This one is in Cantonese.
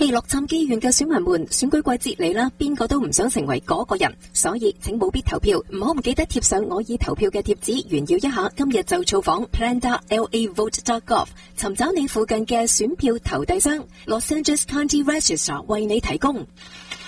被洛杉磯縣嘅選民們，選舉季節嚟啦，邊個都唔想成為嗰個人，所以請務必投票，唔記得貼上我已投票嘅貼紙，炫耀一下。今日就造訪 Plano.LA.Vote.gov， 尋找你附近嘅選票投遞箱，Los Angeles County Registrar 為你提供。